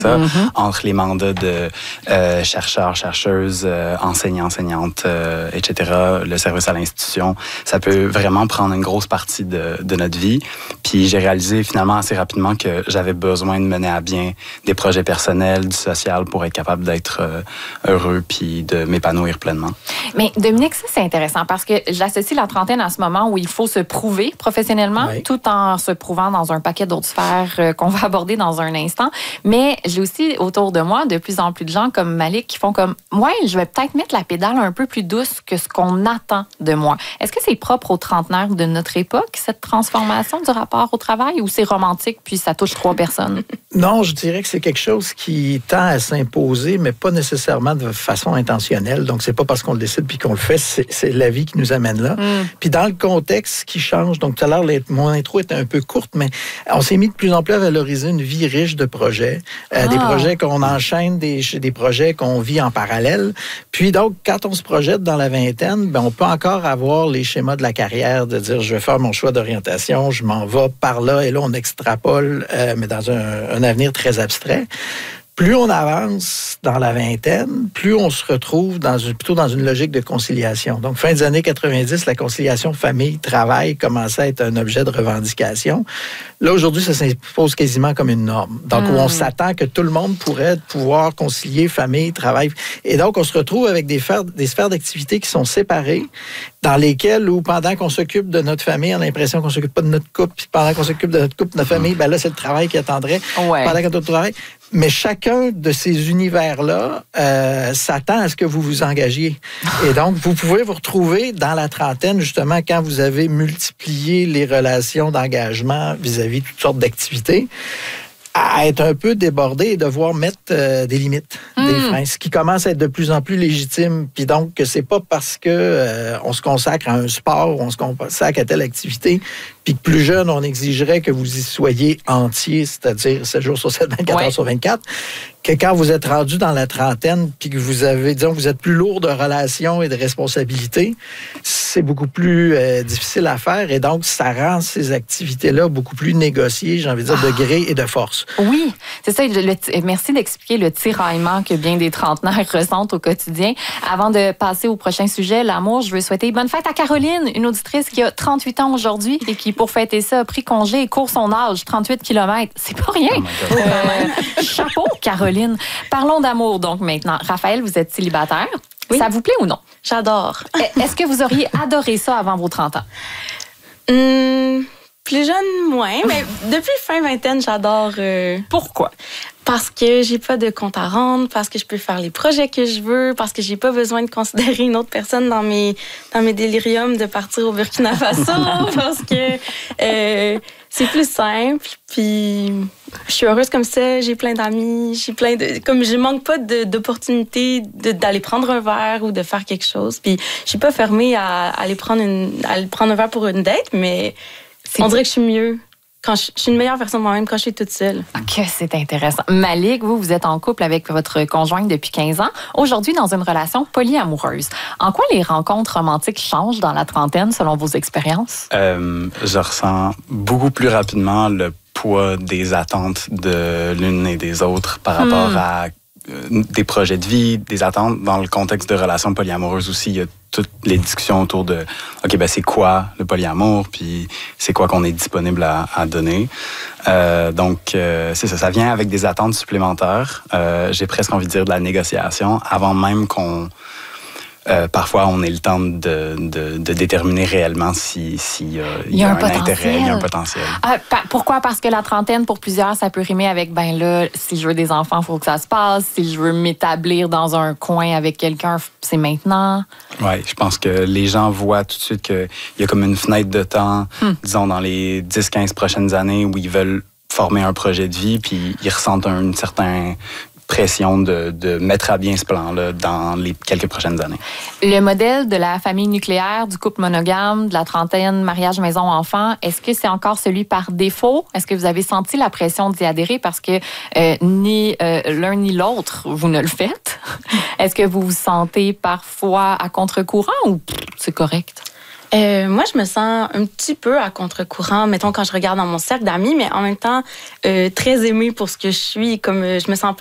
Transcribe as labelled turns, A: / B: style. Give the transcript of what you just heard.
A: ça, entre les mandats de chercheurs, chercheuses, enseignants, enseignantes, etc., le service à l'institution, ça peut vraiment prendre une grosse partie de notre vie. Puis j'ai réalisé finalement assez rapidement que j'avais besoin de mener à bien des projets personnels, du social, pour être capable d'être heureux puis de m'épanouir pleinement.
B: Mais Dominique, ça c'est intéressant parce que j'associe la trentaine à ce moment où il faut se prouver professionnellement, tout en se prouvant dans un paquet d'autres sphères qu'on va aborder dans un instant. Mais j'ai aussi autour de moi de plus en plus de gens comme Malik qui font comme « Ouais, je vais peut-être mettre la pédale un peu plus douce que ce qu'on attend de moi ». Est-ce que c'est propre aux trentenaires de notre époque, cette transformation du rapport au travail, ou c'est romantique puis ça touche 3 personnes?
C: Non, je dirais que c'est quelque chose qui tend à s'imposer, mais pas nécessairement de façon intentionnelle. Donc, c'est pas parce qu'on le décide puis qu'on le fait, c'est la vie qui nous amène là. Puis dans le contexte qui change, donc tout à l'heure, mon intro était un peu courte, mais on s'est mis de plus en plus à valoriser une vie riche de projets. Des projets qu'on enchaîne, des projets qu'on vit en parallèle. Puis donc, quand on se projette dans la vingtaine, ben, on peut encore avoir les schémas de la carrière, de dire je vais faire mon choix d'orientation, je m'en vais par là, et là on extrapole, mais dans un avenir très abstrait. Plus on avance dans la vingtaine, plus on se retrouve plutôt dans une logique de conciliation. Donc, fin des années 90, la conciliation famille-travail commençait à être un objet de revendication. Là, aujourd'hui, ça s'impose quasiment comme une norme. Donc, où on s'attend que tout le monde pourrait pouvoir concilier famille, travail. Et donc, on se retrouve avec des sphères d'activité qui sont séparées, dans lesquelles, où pendant qu'on s'occupe de notre famille, on a l'impression qu'on ne s'occupe pas de notre couple, puis pendant qu'on s'occupe de notre couple, de notre famille, ben là, c'est le travail qui attendrait. Pendant qu'on travaille. Mais chacun de ces univers-là s'attend à ce que vous vous engagiez. Et donc, vous pouvez vous retrouver dans la trentaine, justement, quand vous avez multiplié les relations d'engagement vis-à-vis de toutes sortes d'activités, à être un peu débordé et devoir mettre des limites, des freins, ce qui commence à être de plus en plus légitime. Puis donc, c'est pas parce que on se consacre à un sport ou on se consacre à telle activité, puis que plus jeune, on exigerait que vous y soyez entier, c'est-à-dire 7 jours sur 7, 24 heures sur 24, que quand vous êtes rendu dans la trentaine, puis que vous avez, disons, vous êtes plus lourd de relations et de responsabilités, c'est beaucoup plus difficile à faire, et donc ça rend ces activités-là beaucoup plus négociées, j'ai envie de dire, de gré et de force.
B: Oui, c'est ça. Merci d'expliquer le tiraillement que bien des trentenaires ressentent au quotidien. Avant de passer au prochain sujet, l'amour, je veux souhaiter bonne fête à Caroline, une auditrice qui a 38 ans aujourd'hui et qui, pour fêter ça, a pris congé et court son âge, 38 km. C'est pas rien. Chapeau, Caroline. Parlons d'amour, donc, maintenant. Raphaël, vous êtes célibataire. Oui. Ça vous plaît ou non?
D: J'adore.
B: Est-ce que vous auriez adoré ça avant vos 30 ans?
D: Plus jeune, moins. Mais depuis fin vingtaine, j'adore.
B: Pourquoi?
D: Parce que j'ai pas de compte à rendre, parce que je peux faire les projets que je veux, parce que j'ai pas besoin de considérer une autre personne dans mes déliriums de partir au Burkina Faso, parce que c'est plus simple. Puis je suis heureuse comme ça, j'ai plein d'amis, comme je manque pas d'opportunités d'aller prendre un verre ou de faire quelque chose. Puis je suis pas fermée à aller prendre un verre pour une date, mais on dirait que je suis mieux. Je suis une meilleure version de moi-même quand je suis toute seule.
B: OK, c'est intéressant. Malik, vous êtes en couple avec votre conjointe depuis 15 ans. Aujourd'hui, dans une relation polyamoureuse. En quoi les rencontres romantiques changent dans la trentaine, selon vos expériences?
A: Je ressens beaucoup plus rapidement le poids des attentes de l'une et des autres par rapport à des projets de vie, des attentes. Dans le contexte de relations polyamoureuses aussi, il y a toutes les discussions autour de OK, ben c'est quoi le polyamour, puis c'est quoi qu'on est disponible à donner. Donc, c'est ça. Ça vient avec des attentes supplémentaires. J'ai presque envie de dire de la négociation avant même qu'on... parfois, on ait le temps de déterminer réellement s'il y a un intérêt, il y a un potentiel.
B: Pourquoi? Parce que la trentaine, pour plusieurs, ça peut rimer avec, ben là, si je veux des enfants, il faut que ça se passe. Si je veux m'établir dans un coin avec quelqu'un, c'est maintenant.
A: Oui, je pense que les gens voient tout de suite qu'il y a comme une fenêtre de temps, disons, dans les 10-15 prochaines années où ils veulent former un projet de vie, puis ils ressentent une certaine pression de mettre à bien ce plan-là dans les quelques prochaines années.
B: Le modèle de la famille nucléaire, du couple monogame, de la trentaine, mariage, maison, enfant, est-ce que c'est encore celui par défaut? Est-ce que vous avez senti la pression d'y adhérer parce que ni l'un ni l'autre, vous ne le faites? Est-ce que vous vous sentez parfois à contre-courant ou c'est correct?
D: Moi, je me sens un petit peu à contre-courant, mettons, quand je regarde dans mon cercle d'amis, mais en même temps, très aimée pour ce que je suis. Comme je me sens